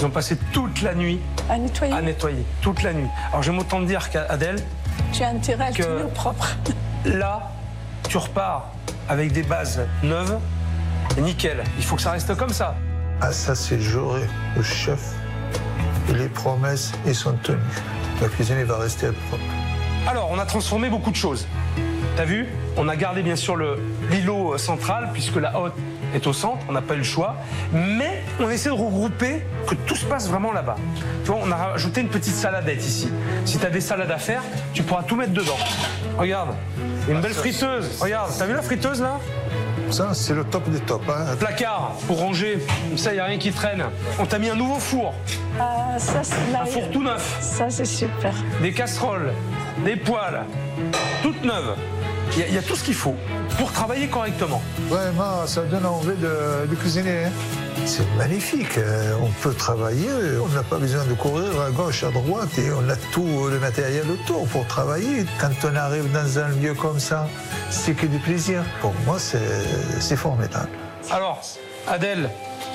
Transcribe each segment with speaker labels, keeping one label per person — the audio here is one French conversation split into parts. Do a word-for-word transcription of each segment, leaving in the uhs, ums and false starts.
Speaker 1: Ils ont passé toute la nuit
Speaker 2: À nettoyer.
Speaker 1: à nettoyer, toute la nuit. Alors j'aime autant te dire qu'Adèle,
Speaker 2: Tu as intérêt à le
Speaker 1: que-
Speaker 2: tenir propre.
Speaker 1: là, tu repars avec des bases neuves, et nickel. Il faut que ça reste comme ça.
Speaker 3: Ah, ça, c'est le jour où le chef, et les promesses, ils sont tenues. La cuisine, elle va rester propre.
Speaker 1: Alors, on a transformé beaucoup de choses. T'as vu? On a gardé bien sûr le l'îlot central, puisque la hotte est au centre, on n'a pas eu le choix. Mais on essaie de regrouper, que tout se passe vraiment là-bas. Tu vois, on a rajouté une petite saladette ici. Si tu as des salades à faire, tu pourras tout mettre dedans. Regarde, une belle friteuse. Regarde, t'as vu la friteuse là?
Speaker 3: Ça, c'est le top des tops. Hein.
Speaker 1: Placard pour ranger, comme ça, il n'y a rien qui traîne. On t'a mis un nouveau four,
Speaker 2: Ah, ça, c'est là,
Speaker 1: un four tout neuf,
Speaker 2: Ça, c'est super.
Speaker 1: des casseroles, des poêles, toutes neuves. Il y, a- il y a tout ce qu'il faut pour travailler correctement.
Speaker 3: Vraiment, ça donne envie de, de cuisiner. Hein. C'est magnifique. euh, On peut travailler. On n'a pas besoin de courir à gauche, à droite. Et on a tout le matériel autour pour travailler. Quand on arrive dans un lieu comme ça, c'est que du plaisir. Pour moi, c'est c'est formidable.
Speaker 1: Alors, Adèle,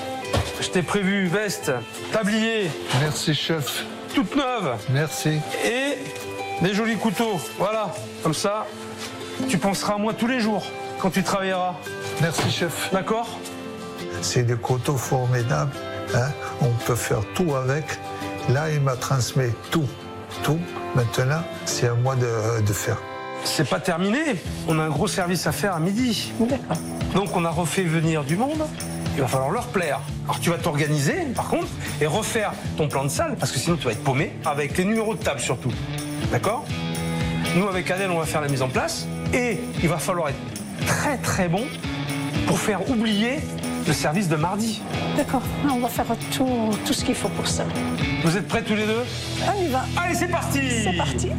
Speaker 1: je t'ai prévu veste, tablier,
Speaker 3: Merci, chef.
Speaker 1: toute neuve
Speaker 3: Merci.
Speaker 1: et des jolis couteaux. Voilà, comme ça, tu penseras à moi tous les jours quand tu travailleras.
Speaker 3: Merci, chef.
Speaker 1: D'accord?
Speaker 3: C'est des couteaux formidables. Hein. On peut faire tout avec. Là, il m'a transmis tout. Tout. Maintenant, c'est à moi de, de faire.
Speaker 1: C'est pas terminé. On a un gros service à faire à midi.
Speaker 2: D'accord.
Speaker 1: Donc on a refait venir du monde. Il va falloir leur plaire. Alors tu vas t'organiser, par contre, et refaire ton plan de salle, parce que sinon tu vas être paumé, avec les numéros de table surtout. D'accord? Nous, avec Adèle, on va faire la mise en place. Et il va falloir être très très bon pour faire oublier le service de mardi.
Speaker 2: D'accord. On va faire tout, tout ce qu'il faut pour ça.
Speaker 1: Vous êtes prêts tous les deux?
Speaker 2: On y va.
Speaker 1: Allez, c'est parti!
Speaker 2: C'est parti.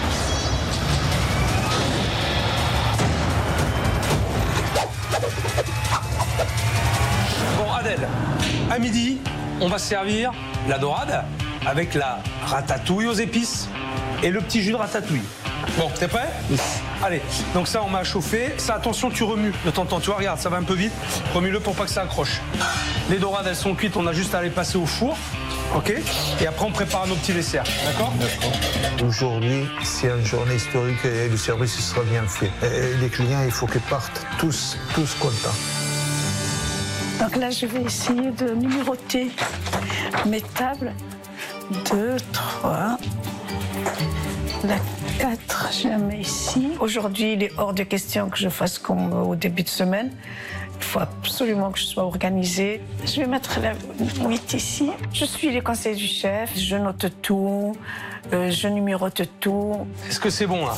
Speaker 1: Bon, Adèle, à midi, on va servir la dorade avec la ratatouille aux épices et le petit jus de ratatouille. Bon, t'es prêt? Oui. Allez, donc ça, on m'a chauffé. Ça, attention, tu remues de temps en temps. Tu vois, regarde, ça va un peu vite. Remue-le pour pas que ça accroche. Les dorades, elles sont cuites. On a juste à les passer au four. OK? Et après, on prépare nos petits desserts. D'accord?
Speaker 3: Aujourd'hui, c'est une journée historique et le service sera bien fait. Et les clients, il faut qu'ils partent tous, tous contents.
Speaker 2: Donc là, je vais essayer de numéroter mes tables. Deux, trois. La quatre, je la mets ici. Aujourd'hui, il est hors de question que je fasse comme au début de semaine. Il faut absolument que je sois organisée. Je vais mettre la huit ici. Je suis les conseils du chef. Je note tout. euh, je numérote tout.
Speaker 1: Est-ce que c'est bon, là?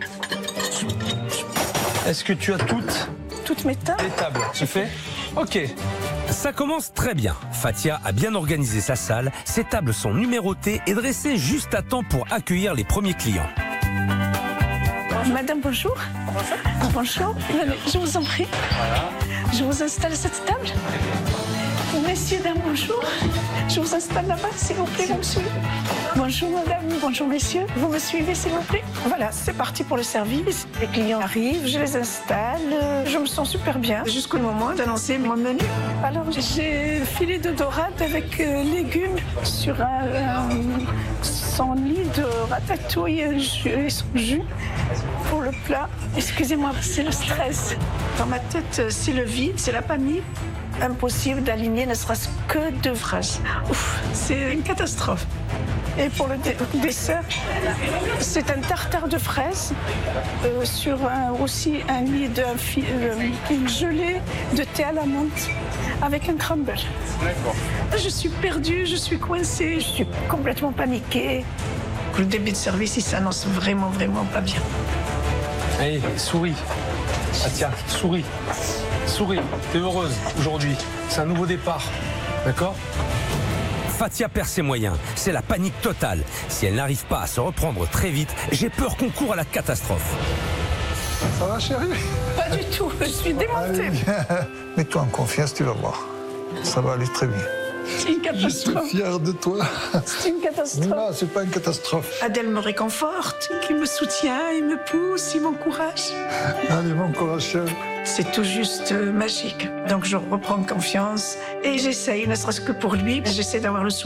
Speaker 1: Est-ce que tu as toutes
Speaker 2: Toutes mes tables.
Speaker 1: les tables? C'est fait? OK.
Speaker 4: Ça commence très bien. Fatia a bien organisé sa salle, ses tables sont numérotées et dressées juste à temps pour accueillir les premiers clients.
Speaker 2: Madame, bonjour. Bonjour. Venez, je vous en prie. Je vous installe cette table. Messieurs, dames, bonjour. Je vous installe là-bas, s'il vous plaît, vous me suivez. Bonjour, madame. Bonjour, messieurs. Vous me suivez, s'il vous plaît. Voilà, c'est parti pour le service. Les clients arrivent, je les installe. Je me sens super bien jusqu'au moment d'annoncer mon menu. Alors, j'ai filet de dorade avec euh, légumes sur un, un son lit de ratatouille et jus- et son jus pour le plat. Excusez-moi, c'est le stress. Dans ma tête, c'est le vide, c'est la panique. Impossible d'aligner ne serait-ce que deux phrases. Ouf, c'est une catastrophe. Et pour le dé- dessert, c'est un tartare de fraises euh, sur un- aussi un lit d'un fi- euh, une gelée de thé à la menthe avec un crumble.
Speaker 1: D'accord.
Speaker 2: Je suis perdue, je suis coincée, je suis complètement paniquée. Le début de service, il s'annonce vraiment, vraiment pas bien.
Speaker 1: Allez, souris. Ah tiens, souris. Souris. T'es heureuse aujourd'hui. C'est un nouveau départ. D'accord?
Speaker 4: Fatia perd ses moyens, c'est la panique totale. Si elle n'arrive pas à se reprendre très vite, j'ai peur qu'on court à la catastrophe.
Speaker 3: Ça va, chérie?
Speaker 2: Pas du tout, je suis
Speaker 3: Allez,
Speaker 2: démontée.
Speaker 3: viens. Mets-toi en confiance, tu vas voir. Ça va aller très bien.
Speaker 2: C'est une
Speaker 3: Je suis
Speaker 2: catastrophe.
Speaker 3: fier de toi.
Speaker 2: C'est une catastrophe.
Speaker 3: Non, c'est pas une catastrophe.
Speaker 2: Adèle me réconforte, qui me soutient, il me pousse, il m'encourage.
Speaker 3: Allez, mon courage, chérie.
Speaker 2: C'est tout juste euh, magique. Donc je reprends confiance et j'essaye, ne serait-ce que pour lui, j'essaie d'avoir le sourire.